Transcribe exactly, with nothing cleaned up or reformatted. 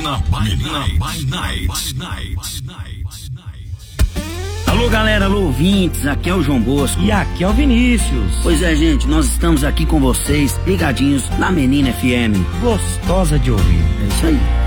Menina by Night. By Night. Alô galera, alô ouvintes, aqui é o João Bosco. E aqui é o Vinícius. Pois é, gente, nós estamos aqui com vocês, ligadinhos na Menina F M. Gostosa de ouvir. É isso aí.